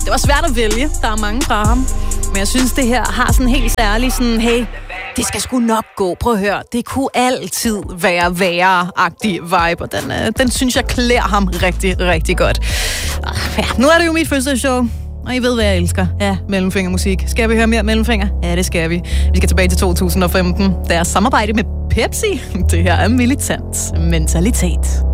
Det var svært at vælge. Der er mange fra ham. Men jeg synes, det her har sådan en helt særlig sådan, hey, det skal sgu nok gå. Prøv at høre. Det kunne altid være værre-agtig vibe. Og den synes jeg klæder ham rigtig, rigtig godt. Ja, nu er det jo mit fødselsdagsshow. Og I ved, hvad jeg elsker. Ja, mellemfingermusik. Skal vi høre mere mellemfinger? Ja, det skal vi. Vi skal tilbage til 2015. Deres samarbejde med Pepsi. Det her er militant mentalitet.